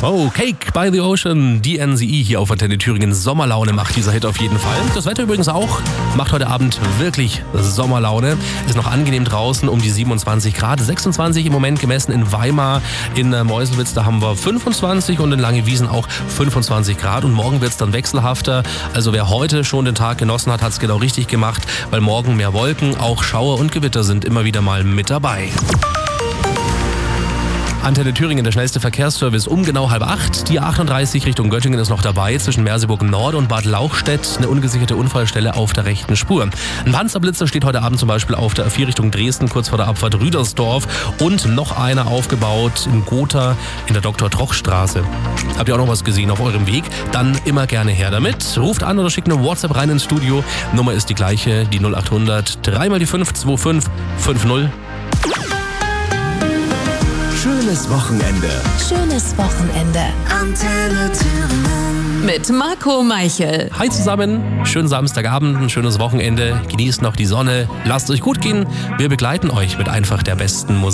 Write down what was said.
Oh, Cake by the Ocean, DNCE hier auf Antenne Thüringen. Sommerlaune macht dieser Hit auf jeden Fall. Das Wetter übrigens auch, macht heute Abend wirklich Sommerlaune. Ist noch angenehm draußen um die 27 Grad, 26 im Moment gemessen in Weimar, in Meuselwitz, da haben wir 25 und in Langewiesen auch 25 Grad. Und morgen wird es dann wechselhafter. Also wer heute schon den Tag genossen hat, hat es genau richtig gemacht, weil morgen mehr Wolken, auch Schauer und Gewitter sind immer wieder mal mit dabei. Antenne Thüringen, der schnellste Verkehrsservice um genau 7:30. Die A38 Richtung Göttingen ist noch dabei, zwischen Merseburg Nord und Bad Lauchstädt. Eine ungesicherte Unfallstelle auf der rechten Spur. Ein Panzerblitzer steht heute Abend zum Beispiel auf der A4 Richtung Dresden, kurz vor der Abfahrt Rüdersdorf. Und noch einer aufgebaut in Gotha in der Dr.-Troch-Straße. Habt ihr auch noch was gesehen auf eurem Weg? Dann immer gerne her damit. Ruft an oder schickt eine WhatsApp rein ins Studio. Nummer ist die gleiche, die 0800 3 mal die 525 50. Schönes Wochenende. Schönes Wochenende. Antenne Thüringen. Mit Marco Meichel. Hi zusammen, schönen Samstagabend, ein schönes Wochenende. Genießt noch die Sonne, lasst euch gut gehen. Wir begleiten euch mit einfach der besten Musik.